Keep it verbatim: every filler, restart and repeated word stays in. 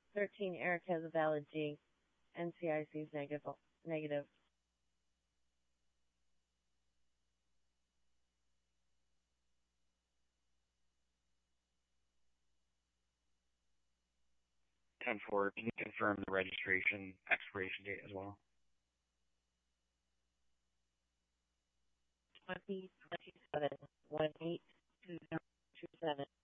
thirteen, Eric has a valid G. N C I C is negative. Negative. ten four, can you confirm the registration expiration date as well? twenty twenty-seven, one eight two zero two seven.